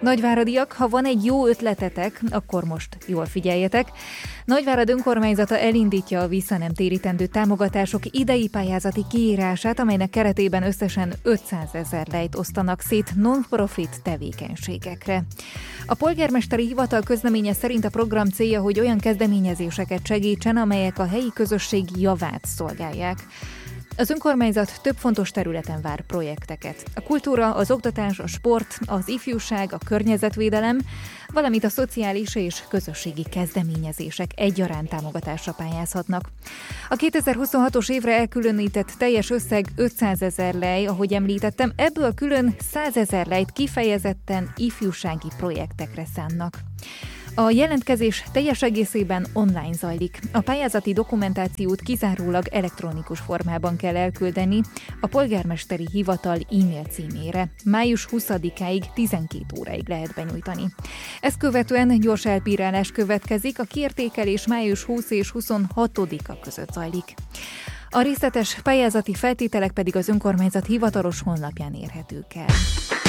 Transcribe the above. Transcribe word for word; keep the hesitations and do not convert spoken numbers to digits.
Nagyváradiak, ha van egy jó ötletetek, akkor most jól figyeljetek. Nagyvárad önkormányzata elindítja a visszanemtérítendő támogatások idei pályázati kiírását, amelynek keretében összesen ötszázezer lejt osztanak szét non-profit tevékenységekre. A polgármesteri hivatal közleménye szerint a program célja, hogy olyan kezdeményezéseket segítsen, amelyek a helyi közösség javát szolgálják. Az önkormányzat több fontos területen vár projekteket. A kultúra, az oktatás, a sport, az ifjúság, a környezetvédelem, valamint a szociális és közösségi kezdeményezések egyaránt támogatásra pályázhatnak. A kétezer-huszonhatos évre elkülönített teljes összeg ötszázezer lej, ahogy említettem, ebből külön százezer lejt kifejezetten ifjúsági projektekre szánnak. A jelentkezés teljes egészében online zajlik. A pályázati dokumentációt kizárólag elektronikus formában kell elküldeni a polgármesteri hivatal e-mail címére. május huszadikáig tizenkét óráig lehet benyújtani. Ezt követően gyors elbírálás következik, a kiértékelés május huszadika és huszonhatodika között zajlik. A részletes pályázati feltételek pedig az önkormányzat hivatalos honlapján érhetők el.